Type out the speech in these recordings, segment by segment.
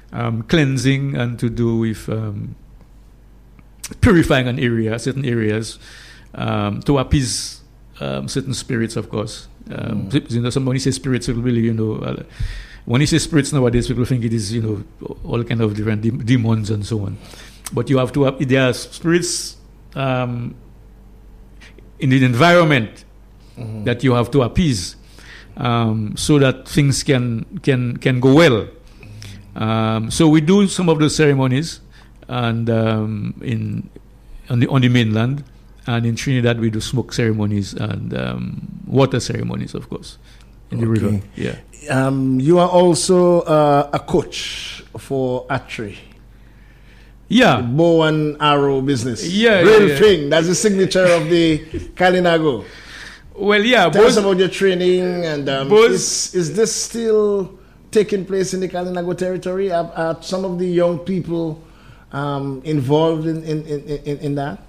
cleansing and to do with purifying an area, certain areas, to appease certain spirits, of course. When you say spirits, people really, when you say spirits nowadays, people think it is, all kind of different demons and so on. But you have to, there are spirits in the environment that you have to appease, so that things can go well. So we do some of those ceremonies, and on the mainland, and in Trinidad we do smoke ceremonies and water ceremonies, of course, in the river. Yeah. You are also a coach for archery. Yeah. The bow and arrow business. Yeah. Real thing. That's the signature of the Kalinago. Well, yeah. Tell us about your training, and is this still taking place in the Kalinago territory? Are some of the young people involved in that?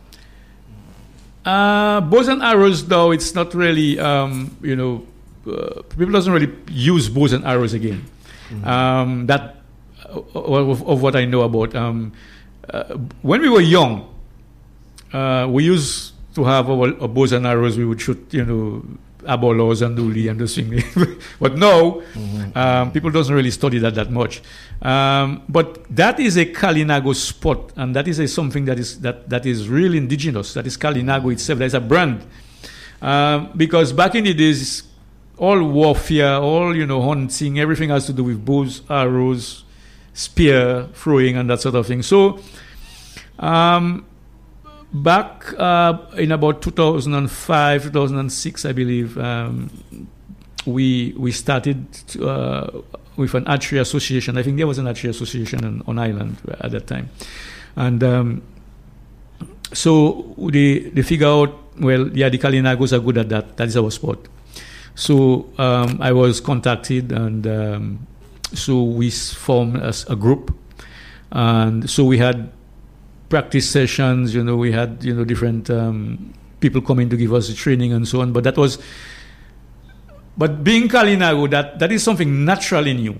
Bows and arrows, though, it's not really, people doesn't really use bows and arrows again. That of what I know about. When we were young, we used to have our bows and arrows. We would shoot, abolos and uli and those things. But now, people doesn't really study that much. But that is a Kalinago sport, and that is something that is really indigenous. That is Kalinago itself. That is a brand. Because back in the days, all warfare, all hunting, everything has to do with bows, arrows, spear throwing, and that sort of thing. So, back in about 2005, 2006, I believe, we started with an archery association. I think there was an archery association on island at that time, and so they figure out, well, yeah, the Kalinagos are good at that. That is our sport. So I was contacted, and so we formed a group, and so we had practice sessions. We had different people coming to give us the training and so on. But being Kalinago, that is something naturally new.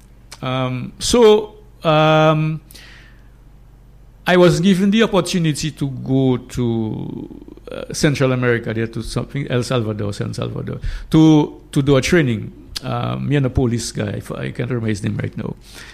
I was given the opportunity to go to Central America, there to something El Salvador, San Salvador, to do a training. Me and a police guy, I can't remember his name right now.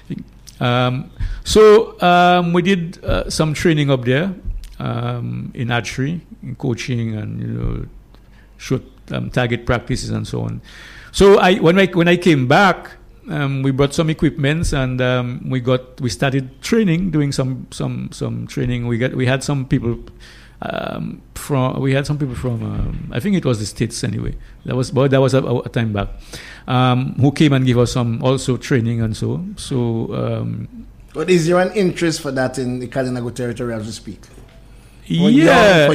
We did some training up there in archery, in coaching, and shoot target practices and so on. So when I came back, we brought some equipments, and we started training, doing some training. We had some people from I think it was the States anyway. That was a time back, who came and gave us some also training and so. But is there an interest for that in the Kalinago territory as we speak? Yes.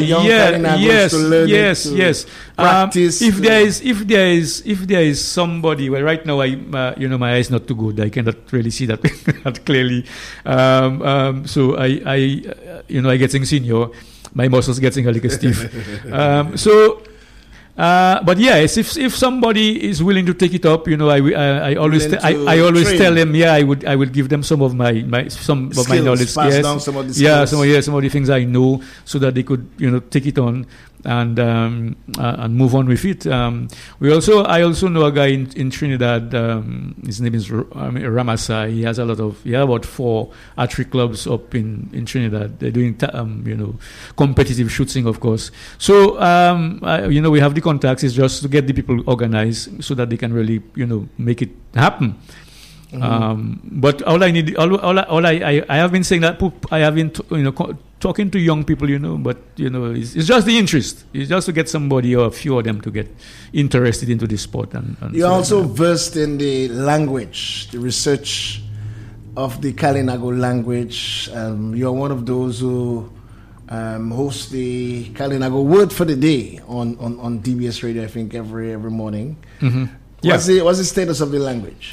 Practice. If there is somebody, well, right now my eyes not too good. I cannot really see that that clearly. So I getting senior, my muscles getting a little stiff. But yes, if somebody is willing to take it up, I always tell them, I would give them some of my skills, my knowledge, down some of the skills. some of the things I know, so that they could take it on and move on with it. I also know a guy in Trinidad. His name is Ramasa. He has about 4 archery clubs up in Trinidad. They're doing competitive shooting, of course. So we have the contacts. It's just to get the people organized so that they can really make it happen. But all I need, I have been saying that I have been talking to young people, but it's just the interest. It's just to get somebody or a few of them to get interested into this sport. And you're also versed in the language, the research of the Kalinago language. You're one of those who host the Kalinago Word for the Day on DBS Radio, I think, every morning. What's the status of the language?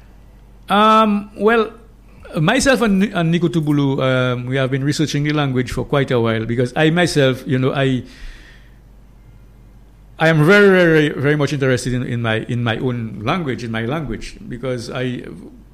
Well, myself and Nico Tubulu, we have been researching the language for quite a while, because I myself, I am very, very, very much interested in my own language, because